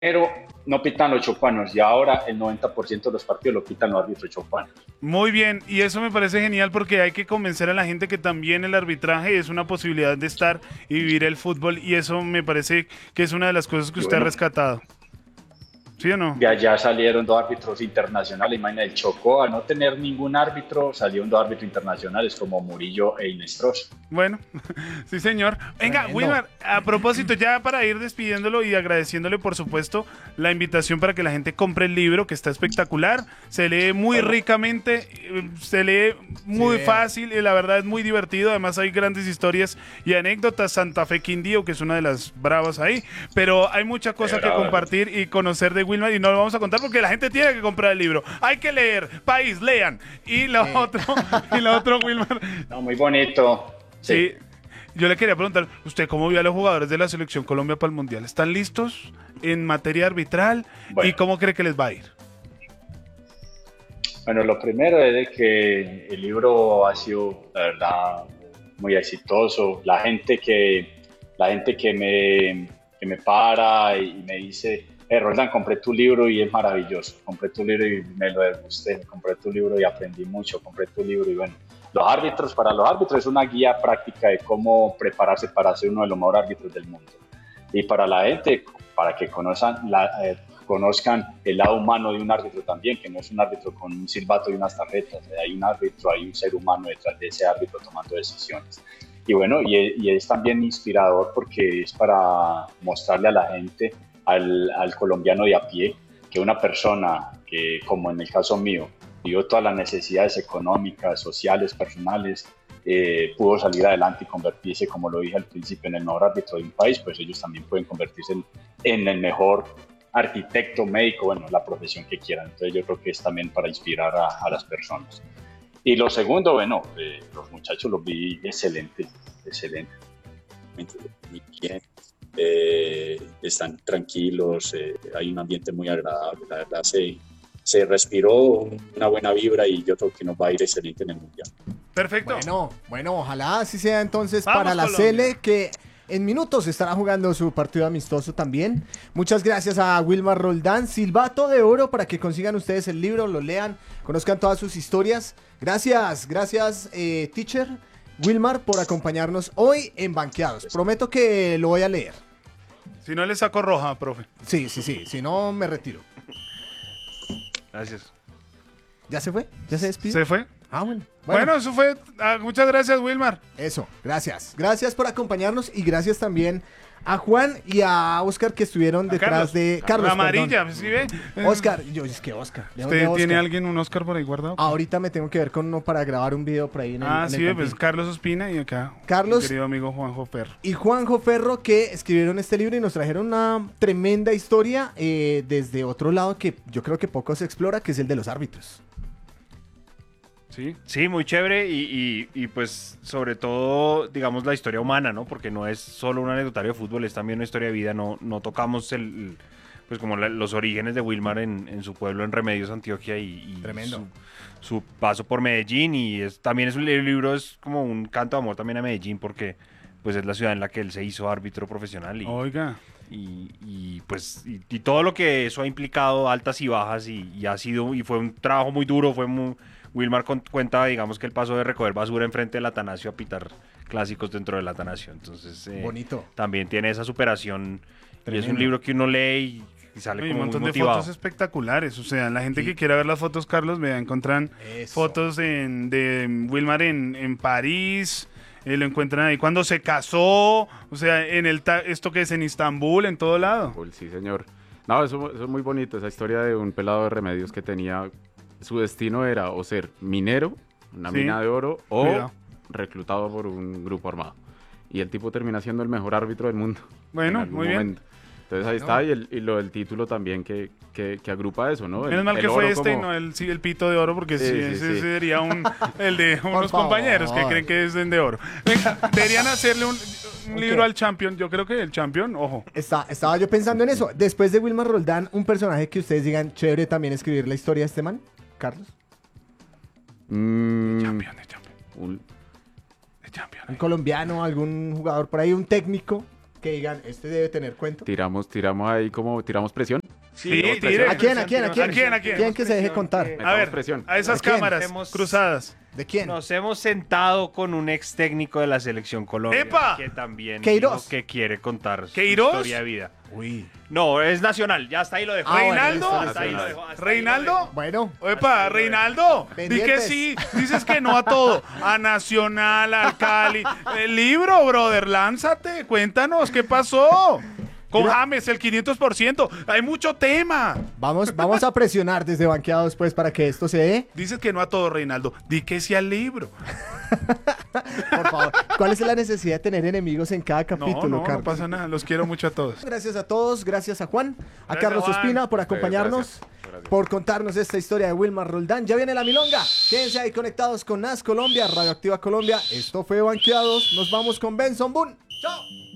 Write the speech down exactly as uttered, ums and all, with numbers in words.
no pitan los chocuanos y ahora el noventa por ciento de los partidos lo pitan los árbitros chocuanos. Muy bien, y eso me parece genial porque hay que convencer a la gente que también el arbitraje es una posibilidad de estar y vivir el fútbol, y eso me parece que es una de las cosas que Y usted ha bueno, rescatado. ¿Sí o no? de allá salieron dos árbitros internacionales. Imagina, el Chocó, al no tener ningún árbitro, salieron dos árbitros internacionales como Murillo e Inestrosa. Bueno, sí señor. Venga, Tremendo. Wilmar, a propósito, ya para ir despidiéndolo y agradeciéndole por supuesto la invitación para que la gente compre el libro, que está espectacular, se lee muy ricamente, eh, se lee muy Sí. fácil y la verdad es muy divertido, además hay grandes historias y anécdotas, Santa Fe Quindío, que es una de las bravas ahí, pero hay mucha cosa De que brava. compartir y conocer de Wilmar y no lo vamos a contar porque la gente tiene que comprar el libro, hay que leer, país, lean, y lo otro, y lo otro, Wilmar, No, muy bonito. sí. Yo le quería preguntar, ¿usted cómo vio a los jugadores de la Selección Colombia para el Mundial? ¿Están listos en materia arbitral? Bueno. ¿Y cómo cree que les va a ir? Bueno, lo primero es de que el libro ha sido, la verdad, muy exitoso. La gente que, la gente que me, que me para y me dice, eh, Roldán, compré tu libro y es maravilloso. Compré tu libro y me lo degusté. Compré tu libro y aprendí mucho. Compré tu libro y bueno, los árbitros, para los árbitros es una guía práctica de cómo prepararse para ser uno de los mejores árbitros del mundo. Y para la gente, para que conozcan, la, eh, conozcan el lado humano de un árbitro también, que no es un árbitro con un silbato y unas tarjetas, hay un árbitro, hay un ser humano detrás de ese árbitro tomando decisiones. Y bueno, y es, y es también inspirador porque es para mostrarle a la gente, al, al colombiano de a pie, que una persona que, como en el caso mío, dio todas las necesidades económicas, sociales, personales, eh, pudo salir adelante y convertirse, como lo dije al principio, en el mejor árbitro de un país, pues ellos también pueden convertirse en, en el mejor arquitecto, médico, bueno, la profesión que quieran. Entonces yo creo que es también para inspirar a, a las personas. Y lo segundo, bueno, eh, los muchachos los vi excelentes, excelentes. Muy bien, eh, están tranquilos, eh, hay un ambiente muy agradable, la verdad se, se respiró una buena vibra y yo creo que nos va a ir excelente en el Mundial. Perfecto. Bueno, bueno, ojalá así sea entonces Vamos, para la Colombia. Sele, que en minutos estará jugando su partido amistoso también. Muchas gracias a Wilmar Roldán, Silbato de Oro, para que consigan ustedes el libro, lo lean, conozcan todas sus historias. Gracias, gracias, eh, teacher Wilmar, por acompañarnos hoy en Banqueados. Prometo que lo voy a leer. Si no le saco roja, profe. Sí, sí, sí, si no me retiro. Gracias. ¿Ya se fue? ¿Ya se despidió? ¿Se fue? Ah, bueno. Bueno, eso fue. Ah, muchas gracias, Wilmar. Eso, gracias. Gracias por acompañarnos y gracias también a Juan y a Oscar que estuvieron A detrás Carlos. de Carlos. La amarilla, perdón. ¿sí ve? Oscar, yo es que Oscar. ¿de dónde ¿Usted Oscar? tiene alguien un Oscar por ahí guardado? Ahorita me tengo que ver con uno para grabar un video por ahí en el, Ah, en el sí, ve, pues campín. Carlos Ospina y acá. Carlos- Mi querido amigo Juanjo Ferro. Y Juanjo Ferro que escribieron este libro y nos trajeron una tremenda historia eh, desde otro lado que yo creo que poco se explora, que es el de los árbitros. Sí. Sí, muy chévere y, y, y, pues sobre todo, digamos, la historia humana, ¿no? Porque no es solo un anecdotario de fútbol, es también una historia de vida, no, no tocamos el, el- pues como la- los orígenes de Wilmar en, en su pueblo, en Remedios, Antioquia y, y Tremendo. Su, su paso por Medellín y es, también es un el libro, es como un canto de amor también a Medellín porque pues es la ciudad en la que él se hizo árbitro profesional y, Oiga. y, y, pues y, y todo lo que eso ha implicado, altas y bajas y, y ha sido y fue un trabajo muy duro, fue muy Wilmar con- cuenta, digamos, que él pasó de recoger basura enfrente del Atanasio a pitar clásicos dentro del Atanasio. Entonces, eh, Bonito. también tiene esa superación. Y es Tremendo. un libro que uno lee y, y sale Hay un como muy montón de motivado. fotos espectaculares. O sea, la gente Sí. que quiera ver las fotos, Carlos, vea, encuentran Eso. fotos en- de Wilmar en, en París. eh, lo encuentran ahí cuando se casó. O sea, en el ta- esto que es en Istambul, en todo lado. Full, sí, señor. No, eso, eso es muy bonito, esa historia de un pelado de Remedios que tenía, su destino era o ser minero, una Sí. mina de oro, o Cuidado. reclutado por un grupo armado. Y el tipo termina siendo el mejor árbitro del mundo. Bueno, en algún muy bien. momento. Entonces ahí está, y, el, y lo del título también que, que, que agrupa eso, ¿no? El- Menos mal el que fue oro este y como- no el, sí, el pito de oro, porque Sí, sí, sí, ese sí. sería un, el de unos favor. compañeros que creen que es de oro. Venga, deberían hacerle un, un Ok. libro al Champion. Yo creo que el Champion, ojo. Está, estaba yo pensando en eso. Después de Wilmar Roldán, un personaje que ustedes digan chévere también escribir la historia de este man, Carlos. Mm, Champion, de Champion, un- de Champion. Un colombiano, algún jugador por ahí, un técnico. que digan, este debe tener cuento? Tiramos, tiramos ahí como, tiramos presión. Sí, Tiramos tire. ¿A quién, a quién, a quién? ¿A quién, a quién? ¿Quién que se deje contar? Eh, A Metamos ver, presión. a esas ¿A quién? cámaras Hemos- cruzadas. ¿De quién? Nos hemos sentado con un ex técnico de la selección Colombia ¡Epa! que también Queiroz. dijo que quiere contar su ¿Queiroz? historia de vida. Uy. No, es nacional, ya hasta ahí lo dejo. Ah, bueno, ¿Reinaldo? listo, Hasta ahí lo nacional. dejo, hasta ahí lo ¿Reinaldo? dejo. Bueno, Epa, Reinaldo, di que Pendientes. sí, dices que no a todo, a Nacional, al Cali. El libro, brother, lánzate, cuéntanos, ¿qué pasó? Con Mira. James, el quinientos por ciento, hay mucho tema. vamos, vamos a presionar desde banqueados pues para que esto se dé. Dices que no a todo, Reinaldo, di que sí al libro. Por favor, ¿cuál es la necesidad de tener enemigos en cada No, capítulo, no, no Carlos? pasa nada, los quiero mucho a todos. Gracias a todos, gracias a Juan, a Gracias, Carlos Juan. Ospina por acompañarnos, Gracias, gracias. por contarnos esta historia de Wilmar Roldán. Ya viene la milonga, quédense ahí conectados con N A S Colombia, Radioactiva Colombia. Esto fue Banqueados, nos vamos con Benson Boone. ¡Chao!